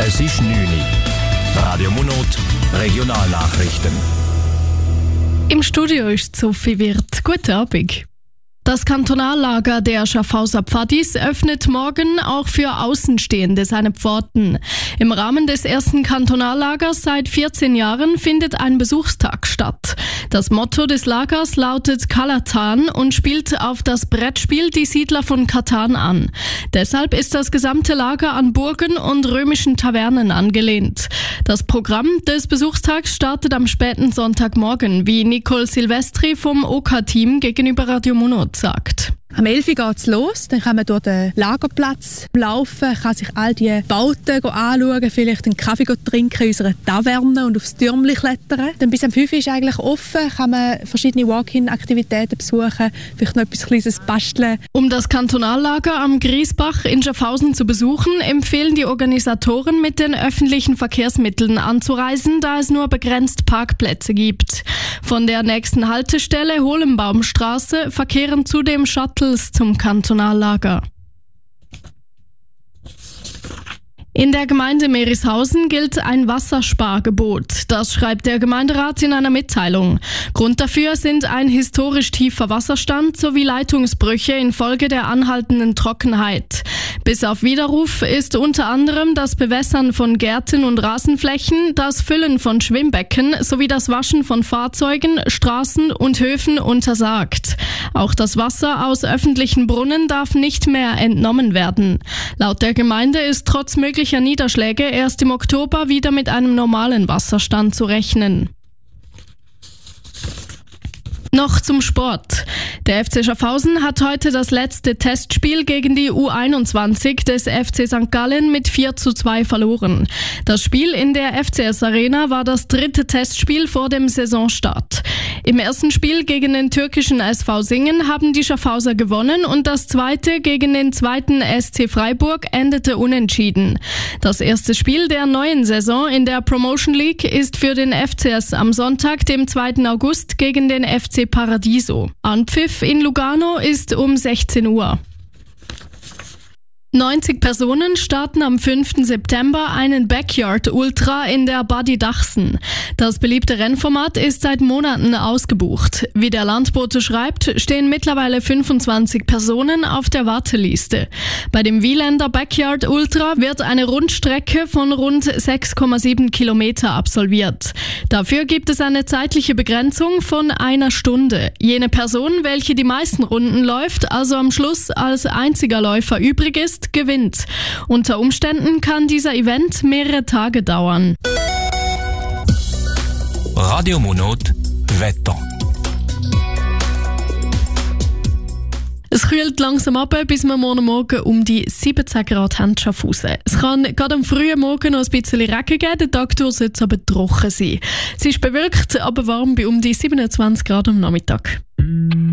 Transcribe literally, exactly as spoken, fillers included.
Es ist neun Uhr. Radio Monot, Regionalnachrichten. Im Studio ist Sophie Wirth. Guten Abend. Das Kantonallager der Schaffhauser Pfadis öffnet morgen auch für Außenstehende seine Pforten. Im Rahmen des ersten Kantonallagers seit vierzehn Jahren findet ein Besuchstag statt. Das Motto des Lagers lautet Kalatan und spielt auf das Brettspiel Die Siedler von Katan an. Deshalb ist das gesamte Lager an Burgen und römischen Tavernen angelehnt. Das Programm des Besuchstags startet am späten Sonntagmorgen, wie Nicole Silvestri vom O K-Team gegenüber Radio Monot sagt. Am elf Uhr geht es los, dann kann man durch den Lagerplatz laufen, kann sich all die Bauten anschauen, vielleicht einen Kaffee trinken in unserer Taverne und aufs Türmchen klettern. Dann bis am fünf Uhr ist eigentlich offen, kann man verschiedene Walk-in-Aktivitäten besuchen, vielleicht noch etwas Kleines basteln. Um das Kantonallager am Griesbach in Schaffhausen zu besuchen, empfehlen die Organisatoren, mit den öffentlichen Verkehrsmitteln anzureisen, da es nur begrenzt Parkplätze gibt. Von der nächsten Haltestelle Holenbaumstraße verkehren zudem Shuttle zum Kantonallager. In der Gemeinde Merishausen gilt ein Wasserspargebot. Das schreibt der Gemeinderat in einer Mitteilung. Grund dafür sind ein historisch tiefer Wasserstand sowie Leitungsbrüche infolge der anhaltenden Trockenheit. Bis auf Widerruf ist unter anderem das Bewässern von Gärten und Rasenflächen, das Füllen von Schwimmbecken sowie das Waschen von Fahrzeugen, Straßen und Höfen untersagt. Auch das Wasser aus öffentlichen Brunnen darf nicht mehr entnommen werden. Laut der Gemeinde ist trotz möglicher Niederschläge erst im Oktober wieder mit einem normalen Wasserstand zu rechnen. Noch zum Sport. Der F C Schaffhausen hat heute das letzte Testspiel gegen die U einundzwanzig des F C Sankt Gallen mit vier zu zwei verloren. Das Spiel in der F C S Arena war das dritte Testspiel vor dem Saisonstart. Im ersten Spiel gegen den türkischen S V Singen haben die Schaffhauser gewonnen und das zweite gegen den zweiten S C Freiburg endete unentschieden. Das erste Spiel der neuen Saison in der Promotion League ist für den F C S am Sonntag, dem zweiten August, gegen den F C Paradiso. Anpfiff in Lugano ist um sechzehn Uhr. neunzig Personen starten am fünften September einen Backyard Ultra in der Badi Dachsen. Das beliebte Rennformat ist seit Monaten ausgebucht. Wie der Landbote schreibt, stehen mittlerweile fünfundzwanzig Personen auf der Warteliste. Bei dem Wieländer Backyard Ultra wird eine Rundstrecke von rund sechs Komma sieben Kilometer absolviert. Dafür gibt es eine zeitliche Begrenzung von einer Stunde. Jene Person, welche die meisten Runden läuft, also am Schluss als einziger Läufer übrig ist, gewinnt. Unter Umständen kann dieser Event mehrere Tage dauern. Radio Monot, Wetter. Es kühlt langsam ab, bis wir morgen Morgen um die siebzehn Grad haben Schaffhausen. Es kann gerade am frühen Morgen noch ein bisschen Regen geben, der Tag durch soll es aber trocken sein. Es ist bewölkt, aber warm bei um die siebenundzwanzig Grad am Nachmittag.